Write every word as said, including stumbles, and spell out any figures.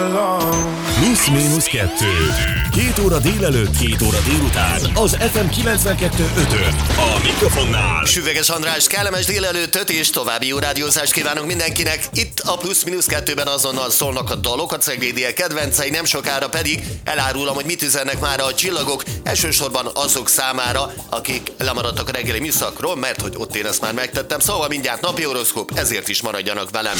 Plusz-minusz kettő. Két óra délelőtt, két óra délután. Az ef em kilencvenkettő ötön. A mikrofonnál Süveges András, kellemes délelőttöt és további jó rádiózást kívánunk mindenkinek. Itt a Plusz-minusz kettőben azonnal szólnak a dalok, a Ceglédiek kedvencei, nem sokára pedig elárulom, hogy mit üzennek már a csillagok, elsősorban azok számára, akik lemaradtak a reggeli műszakról, mert hogy ott én ezt már megtettem, szóval mindjárt napi horoszkóp, ezért is maradjanak velem.